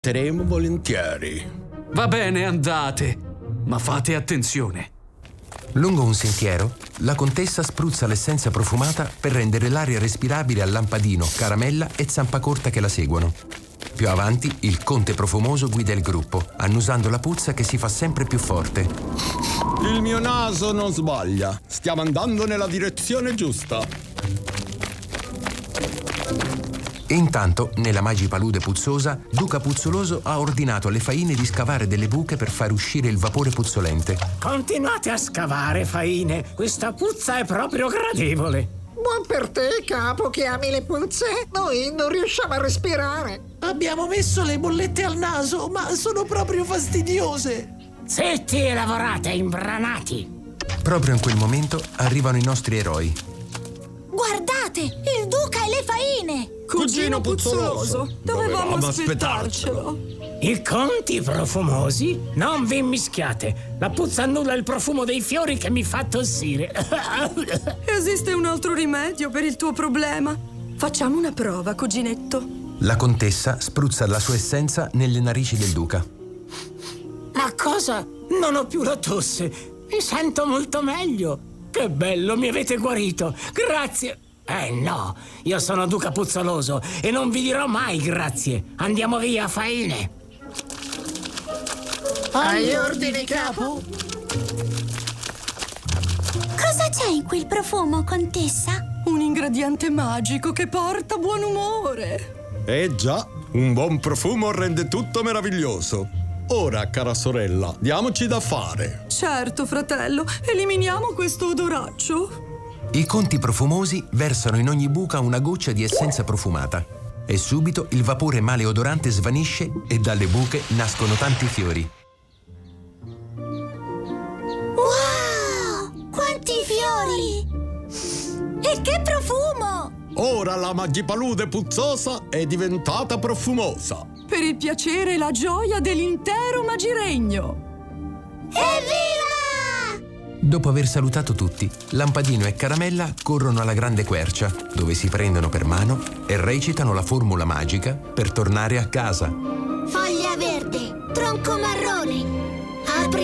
Teremo volentieri. Va bene, andate, ma fate attenzione. Lungo un sentiero, la contessa spruzza l'essenza profumata per rendere l'aria respirabile a Lampadino, Caramella e Zampacorta che la seguono. Più avanti, il conte profumoso guida il gruppo, annusando la puzza che si fa sempre più forte. Il mio naso non sbaglia. Stiamo andando nella direzione giusta. E intanto, nella Magipalude puzzosa, Duca Puzzoloso ha ordinato alle faine di scavare delle buche per far uscire il vapore puzzolente. Continuate a scavare, faine. Questa puzza è proprio gradevole. Buon per te, capo, che ami le puzze. Noi non riusciamo a respirare. Abbiamo messo le bollette al naso, ma sono proprio fastidiose. Zitti e lavorate, imbranati. Proprio in quel momento arrivano i nostri eroi. Guardate, il duca e le faine! Cugino Puzzoloso, dovevamo aspettarcelo. I conti profumosi? Non vi immischiate. La puzza annulla il profumo dei fiori che mi fa tossire. Esiste un altro rimedio per il tuo problema. Facciamo una prova, cuginetto. La contessa spruzza la sua essenza nelle narici del duca. Ma cosa? Non ho più la tosse. Mi sento molto meglio. Che bello, mi avete guarito. Grazie. No, io sono Duca Puzzoloso e non vi dirò mai grazie. Andiamo via, faine. Agli ordini, capo. Cosa c'è in quel profumo, contessa? Un ingrediente magico che porta buon umore. Già, un buon profumo rende tutto meraviglioso. Ora, cara sorella, diamoci da fare. Certo, fratello, eliminiamo questo odoraccio. I conti profumosi versano in ogni buca una goccia di essenza profumata e subito il vapore maleodorante svanisce e dalle buche nascono tanti fiori. Wow! Quanti fiori! E che profumo! Ora la Magipalude puzzosa è diventata profumosa. Per il piacere e la gioia dell'intero Magiregno. Evviva! Dopo aver salutato tutti, Lampadino e Caramella corrono alla grande quercia, dove si prendono per mano e recitano la formula magica per tornare a casa. Foglia verde, tronco marrone,